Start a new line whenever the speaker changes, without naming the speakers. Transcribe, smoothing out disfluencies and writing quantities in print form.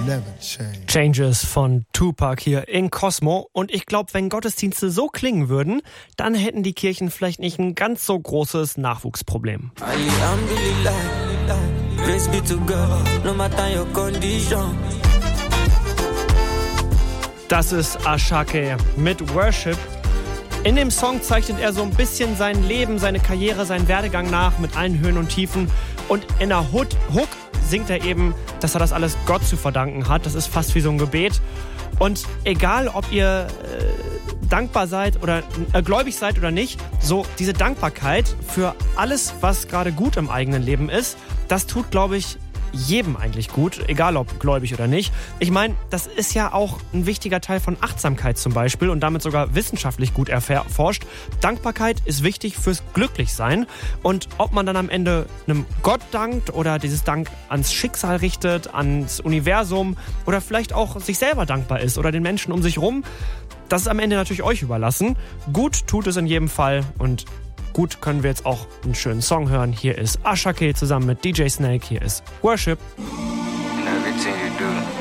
Changes von Tupac hier in Cosmo. Und ich glaube, wenn Gottesdienste so klingen würden, dann hätten die Kirchen vielleicht nicht ein ganz so großes Nachwuchsproblem. Das ist Asake mit Worship. In dem Song zeichnet er so ein bisschen sein Leben, seine Karriere, seinen Werdegang nach mit allen Höhen und Tiefen. Und in der Hook singt er eben, dass er das alles Gott zu verdanken hat. Das ist fast wie so ein Gebet. Und egal, ob ihr dankbar seid oder gläubig seid oder nicht, so diese Dankbarkeit für alles, was gerade gut im eigenen Leben ist, das tut, glaube ich, jedem eigentlich gut, egal ob gläubig oder nicht. Ich meine, das ist ja auch ein wichtiger Teil von Achtsamkeit zum Beispiel und damit sogar wissenschaftlich gut erforscht. Dankbarkeit ist wichtig fürs Glücklichsein und ob man dann am Ende einem Gott dankt oder dieses Dank ans Schicksal richtet, ans Universum oder vielleicht auch sich selber dankbar ist oder den Menschen um sich rum, das ist am Ende natürlich euch überlassen. Gut tut es in jedem Fall und gut können wir jetzt auch einen schönen Song hören. Hier ist Asake zusammen mit DJ Snake. Hier ist Worship.